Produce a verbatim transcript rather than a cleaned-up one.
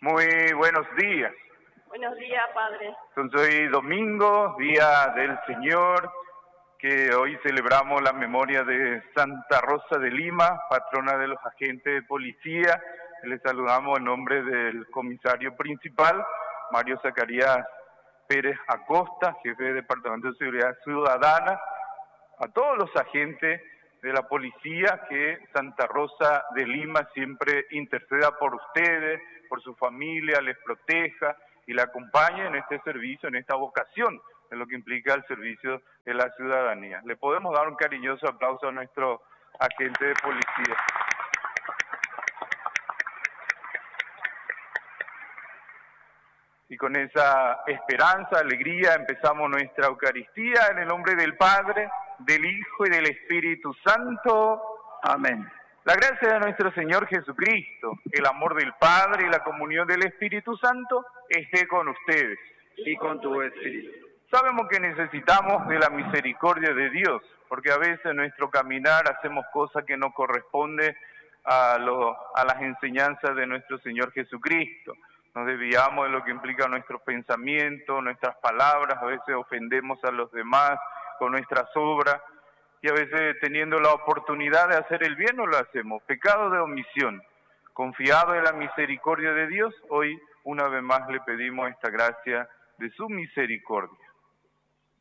Muy buenos días. Buenos días, Padre. Entonces hoy domingo, Día del Señor, que hoy celebramos la memoria de Santa Rosa de Lima, patrona de los agentes de policía. Les saludamos en nombre del comisario principal, Mario Zacarías Pérez Acosta, jefe del Departamento de Seguridad Ciudadana, a todos los agentes de la policía, que Santa Rosa de Lima siempre interceda por ustedes, por su familia, les proteja y la acompañe en este servicio, en esta vocación, en lo que implica el servicio de la ciudadanía. Le podemos dar un cariñoso aplauso a nuestro agente de policía. Y con esa esperanza, alegría, empezamos nuestra Eucaristía en el nombre del Padre, del Hijo y del Espíritu Santo. Amén. La gracia de nuestro Señor Jesucristo, el amor del Padre y la comunión del Espíritu Santo esté con ustedes. Y con tu espíritu. Sabemos que necesitamos de la misericordia de Dios, porque a veces en nuestro caminar hacemos cosas que no corresponden a, lo, a las enseñanzas de nuestro Señor Jesucristo. Nos desviamos de lo que implica nuestro pensamiento, nuestras palabras, a veces ofendemos a los demás con nuestras obras, y a veces teniendo la oportunidad de hacer el bien no lo hacemos. Pecado de omisión. Confiado en la misericordia de Dios, hoy una vez más le pedimos esta gracia de su misericordia.